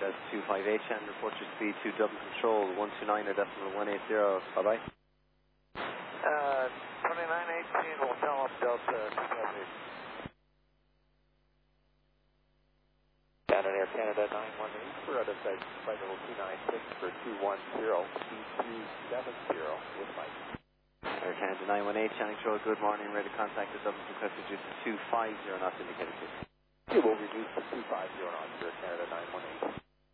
Delta 258, and report your speed to double control, 129.180, bye-bye. 2918 will tell them Delta 258. Down in Air Canada 918 for other flight level 296 for 210, C270 with Mike. Air Canada 918, Channing Control, good morning, ready to contact the Dublin request reduced to 250, not indicated. It will reduce to 250 knots for Air Canada 918.